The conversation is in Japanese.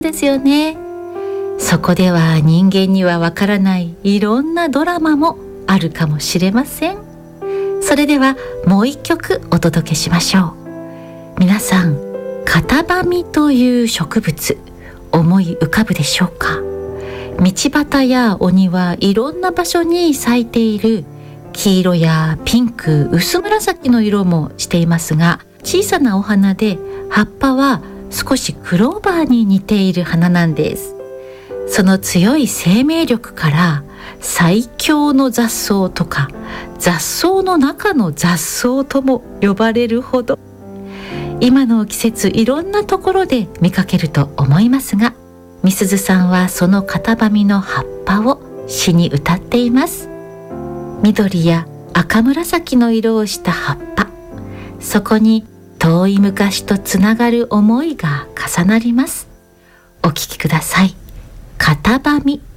ですよね。そこでは人間にはわからないいろんなドラマもあるかもしれません。それではもう一曲お届けしましょう。皆さん、カタバミという植物思い浮かぶでしょうか。道端やお庭、いろんな場所に咲いている黄色やピンク、薄紫の色もしていますが、小さなお花で葉っぱは少しクローバーに似ている花なんです。その強い生命力から最強の雑草とか雑草の中の雑草とも呼ばれるほど、今の季節いろんなところで見かけると思いますが、みすずさんはそのカタバミの葉っぱを詩に歌っています。緑や赤紫の色をした葉っぱ、そこに遠い昔とつながる思いが重なります。お聞きください。カタバミ。